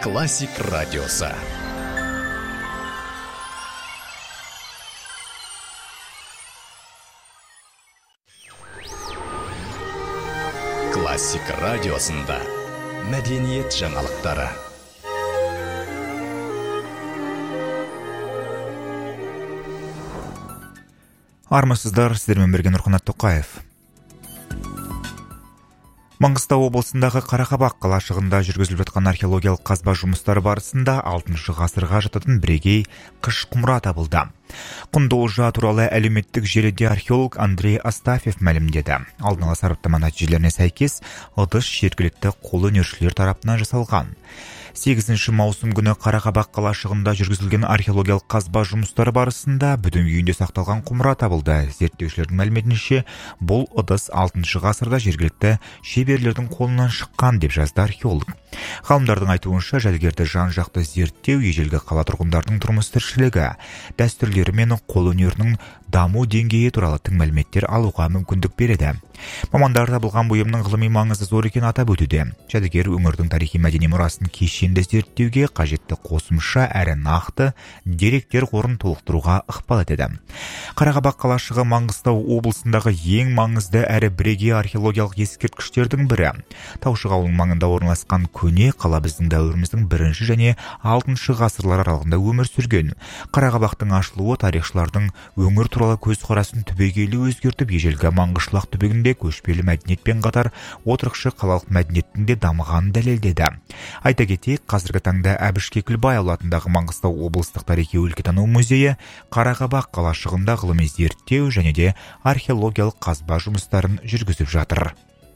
Классик радиосы. Классик радиосында мәдениет жаңалықтары. Армысыздар, сіздермен бірге Нұрқанат Тоқаев. Маңғыстау облысындағы Қарақабақ қалашығында жүргізіліп жатқан археологиялық қазба жұмыстары барысында 6 ғасырға жататын бірегей қыш құмыра табылды. Құнды олжа туралы әлеуметтік желіде археолог Андрей Астафьев мәлімдеді. Алдын ала сараптама нәтижелеріне сәйкес, ыдыс жергілікті қолөнершілер тарапынан жасалған. 8 маусым күні Қарақабақ қалашығында жүргізілген археологиялық қазба жұмыстары барысында бүтін күйінде сақталған құмыра табылды. Зерттеушілердің мәліметінше, бұл ыдыс 6 ғасырда жергілікті шеберлердің қолынан шыққан деп жазды археолог. Ғалымдардың айтуынша, жәдігерді жан-жақты зерттеу ежелгі қала тұрғындарының тұрмыс-тіршілігі, дәстүрлері мен қолөнерінің даму деңгейі туралы тың мәліметтер алуға мүмкіндік береді. Мамандар табылған бұйымның ғылыми маңызы зор екенін атап өтуде. Жәдігер өңірдің тарихи-мәдени мұрасын кешенді зерттеуге қажетті қосымша әрі нақты деректер қорын толықтыруға ықпал етеді. Қарақабақ қалашығы Маңғыстау облысындағы ең маңызды әрі бірегей археологиялық ескерткіштердің бірі. Таушық ауылының маңында орналасқан көне қала біздің дәуіріміздің 1 және 6 ғасырлар аралығында өмір сүрген. Қарақабақтың ашылуы тарихшылардың өңір туралы көзқарасын түбегейлі өзгертіп, ежелгі маңғышлақ түбегінде көшпелі мәдениетпен қатар отырықшы қалалық мәдениеттің де дамығанын дәлелдеді. Айта кетейік, қазіргі таңда Әбіш Кекілбай атындағы Маңғыстау облыстық тарихи-өлкетану музейі Қарақабақ қалашығында ғылыми зерттеу және де археологиялық қазба жұмыстарын жүргізіп жатыр.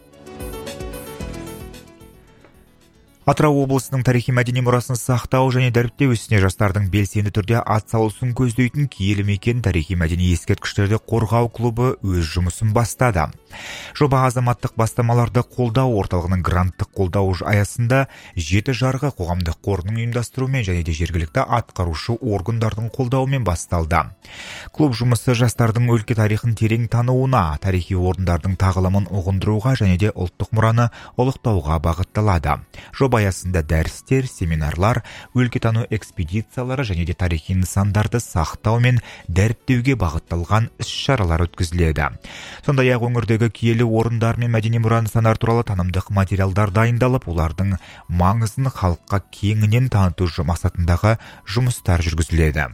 Атырау облысының тарихи-мәдени мұрасын сақтау және дәріптеу ісіне жастардың белсенді түрде атсалысуын көздейтін киелі мекен тарихи-мәдени ескерткіштерді қорғау клубы өз жұмысын бастады. Жоба азаматтық бастамаларды қолдау орталығының гранттық қолдау аясында 7 жарғы қоғамдық қорының ұйымдастыруымен және де жергілікті атқарушы органдардың қолдауымен басталды. Клуб жұмысы жастардың өлке тарихын терең тануына, тарихи орындардың тағылымын ұғындыруға және де ұлттық мұраны ұлықтауға бағытталады. Жоба аясында дәрістер, семинарлар, өлкетану экспедициялары және де тарихи нысандарды сақтау мен дәріптеуге бағытталған іс-шаралар өткізіледі. Сондай-ақ өңірдегі киелі орындар мен мәдени мұра нысандары туралы танымдық материалдар дайындалып, олардың маңызын халыққа кеңінен таныту мақсатындағы жұмыстар жүргізіледі.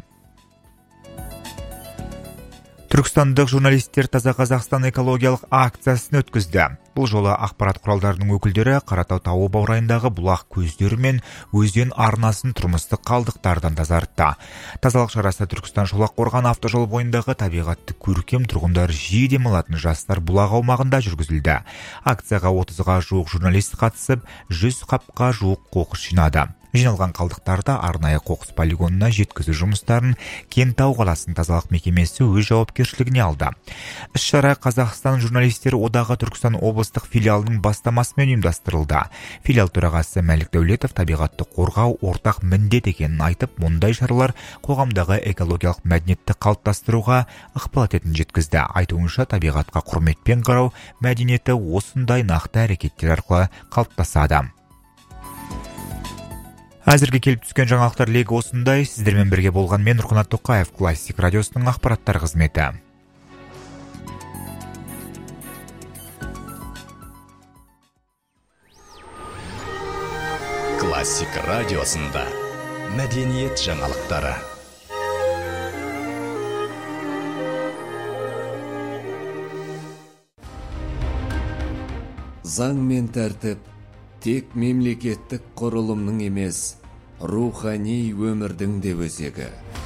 Түркістандық журналистер Таза Қазақстан экологиялық акциясын өткізді. Бұл жолы ақпарат құралдарының өкілдері Қаратау тауы баурайындағы бұлақ көздері мен өзен арнасын тұрмыстық қалдықтардан тазартты. Тазалық шарасы Түркістан Шолаққорған автожол бойындағы табиғатты көркем тұрғындар жиі демалатын жастар бұлақ аумағында жүргізілді. Акцияға 30-ға жуық журналист қатысып, 100 қапқа жуық қоқыс жинады. Жиналған қалдықтарды арнайы қоқыс полигонына жеткізу жұмыстарын Кентау қаласының тазалық мекемесі өз жауапкершілігіне алды. Іс-шара Қазақстан журналистер одағы Түркістан облыстық филиалының бастамасымен ұйымдастырылды. Филиал төрағасы Мәлік Дәулетов табиғатты қорғау ортақ міндет екенін айтып, мұндай шаралар қоғамдағы экологиялық мәдениетті қалыптастыруға ықпал ететінін жеткізді. Айтуынша, табиғатқа құрметпен қарау мәдениеті осындай нақты әрекеттер арқылы қалыптасады. Әзірге келіп түскен жаңалықтар легі осындай. Сіздермен бірге болған мен Нұрқанат Тоқаев, Классик радиосының ақпараттар қызметі. Классик радиосында мәдениет жаңалықтары. Заң мен тәртіп тек мемлекеттік құрылымның емес, рухани өмірдің де өзегі.